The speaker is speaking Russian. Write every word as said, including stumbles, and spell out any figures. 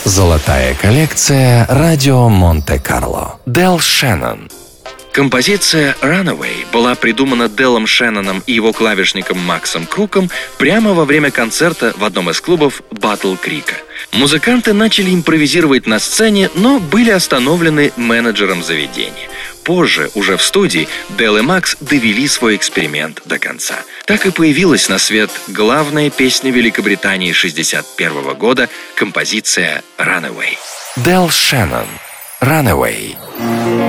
Золотая коллекция радио Монте-Карло. Дэл Шеннон. Композиция «Runaway» была придумана Дэлом Шенноном и его клавишником Максом Круком прямо во время концерта в одном из клубов Батл-Крика. Музыканты начали импровизировать на сцене, но были остановлены менеджером заведения. Позже, уже в студии, Дэл и Макс довели свой эксперимент до конца. Так и появилась на свет главная песня Великобритании шестьдесят первого года, композиция «Runaway». Дэл Шеннон. «Runaway».